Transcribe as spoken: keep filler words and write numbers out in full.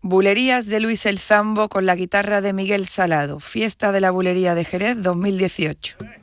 Bulerías de Luis el Zambo con la guitarra de Miguel Salado. Fiesta de la Bulería de Jerez dos mil dieciocho.